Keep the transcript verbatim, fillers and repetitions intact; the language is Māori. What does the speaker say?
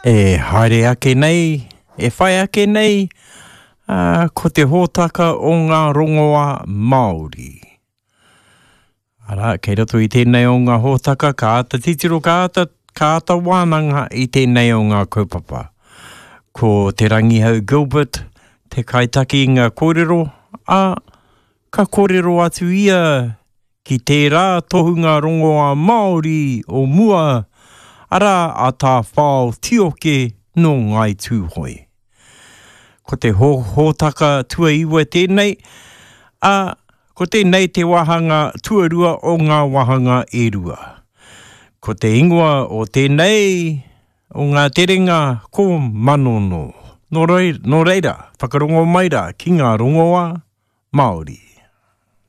E haere ake nei, e whai ake nei, uh, ko te hōtaka o ngā rongoa Māori. Ara, kei rato i tēnei o ngā hōtaka, ka ata titiro, ka ata, ka ata wānanga i tēnei o ngā kaupapa. Ko te rangihau Gilbert, te kaitaki i ngā kōrero, a ka kōrero atu ia ki tērā tohunga rongoa Māori o mua, ara a tā whao tioke no ngai tūhoi. Ko te hō, hōtaka tua iwa tēnei, a ko tēnei te wahanga tuarua o ngā wahanga e rua. Ko te ingoa o tēnei o ngā terenga ko manono. No reira, no reira, whakarongo maira ki ngā rongoa Māori.